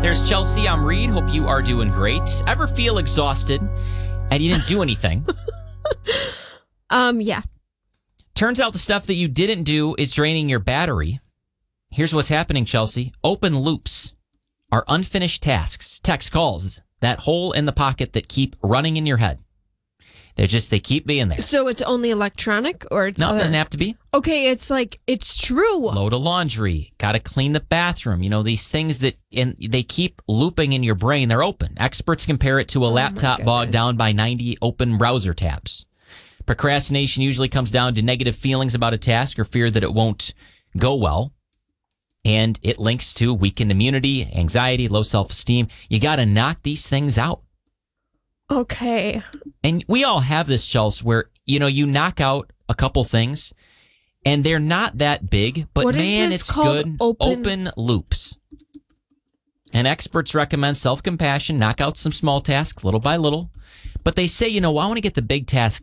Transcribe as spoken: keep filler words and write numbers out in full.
There's Chelsea. I'm Reed. Hope you are doing great. Ever feel exhausted and you didn't do anything? um, yeah. Turns out the stuff that you didn't do is draining your battery. Here's what's happening, Chelsea. Open loops are unfinished tasks, text calls, that hole in the pocket that keep running in your head. They're just, they keep being there. So it's only electronic or it's No, other? it doesn't have to be. Okay, it's like, it's true. Load of laundry. Got to clean the bathroom. You know, these things that in, they keep looping in your brain. They're open. Experts compare it to a Oh laptop bogged down by ninety open browser tabs. Procrastination usually comes down to negative feelings about a task or fear that it won't go well. And it links to weakened immunity, anxiety, low self-esteem. You got to knock these things out. Okay. And we all have this, Chelsea, where, you know, you knock out a couple things and they're not that big, but What is man, this it's called? good. Open- Open loops. And experts recommend self-compassion, knock out some small tasks little by little. But they say, you know, I want to get the big tasks